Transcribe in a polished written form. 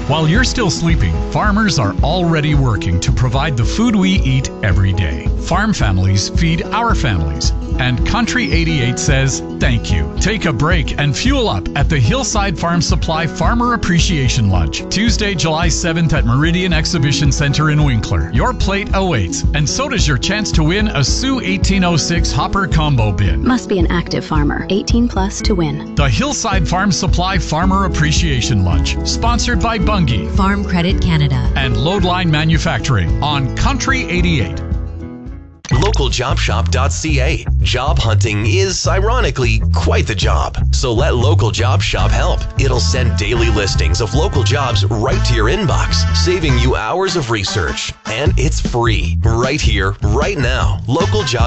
While you're still sleeping, farmers are already working to provide the food we eat every day. Farm families feed our families. And Country 88 says thank you. Take a break and fuel up at the Hillside Farm Supply Farmer Appreciation Lunch, Tuesday, July 7th at Meridian Exhibition Center in Winkler. Your plate awaits, and so does your chance to win a Sioux 1806 Hopper Combo Bin. Must be an active farmer, 18 plus to win. The Hillside Farm Supply Farmer Appreciation Lunch, sponsored by Bunge, Farm Credit Canada, and Loadline Manufacturing on Country 88. LocalJobShop.ca. Job hunting is, ironically, quite the job. So let Local Job Shop help. It'll send daily listings of local jobs right to your inbox, saving you hours of research. And it's free, right here, right now. Local Job